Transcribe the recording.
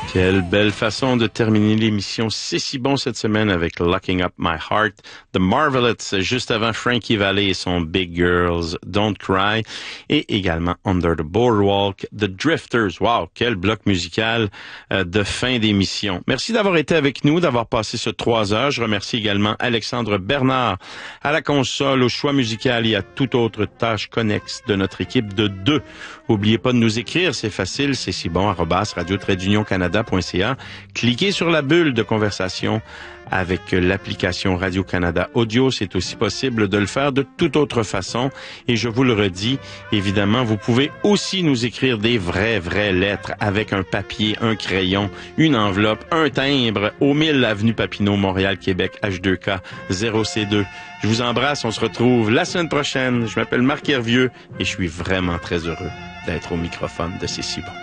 Quelle belle façon de terminer l'émission. C'est si bon cette semaine avec Locking Up My Heart, The Marvelettes, juste avant Frankie Valli et son Big Girls, Don't Cry, et également Under the Boardwalk, The Drifters. Wow, quel bloc musical de fin d'émission. Merci d'avoir été avec nous, d'avoir passé ce 3 heures. Je remercie également Alexandre Bernard à la console, au choix musical et à toute autre tâche connexe de notre équipe de 2. N'oubliez pas de nous écrire, c'est facile, c'est si bon, @radio-canada.ca. Cliquez sur la bulle de conversation avec l'application Radio-Canada Audio. C'est aussi possible de le faire de toute autre façon. Et je vous le redis, évidemment, vous pouvez aussi nous écrire des vraies lettres avec un papier, un crayon, une enveloppe, un timbre au 1000 avenue Papineau, Montréal, Québec, H2K 0C2. Je vous embrasse, on se retrouve la semaine prochaine. Je m'appelle Marc Hervieux et je suis vraiment très heureux d'être au microphone de C'est si bon.